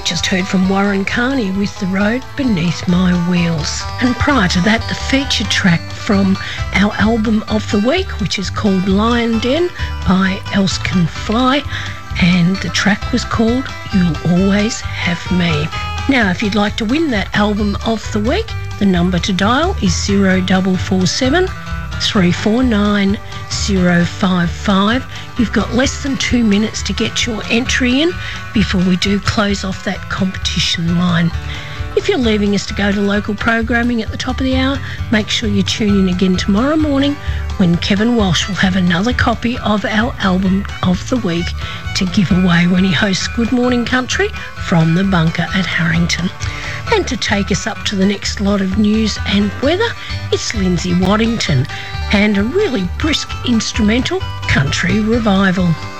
just heard from Warren Carney with The Road Beneath My Wheels. And prior to that, the featured track from our album of the week, which is called Lion Den by Else Can Fly, and the track was called You'll Always Have Me. Now, if you'd like to win that album of the week, the number to dial is 0447 349 055. You've got less than 2 minutes to get your entry in before we do close off that competition line. If you're leaving us to go to local programming at the top of the hour, make sure you tune in again tomorrow morning when Kevin Walsh will have another copy of our album of the week to give away when he hosts Good Morning Country from the bunker at Harrington. And to take us up to the next lot of news and weather, it's Lindsay Waddington and a really brisk instrumental country revival.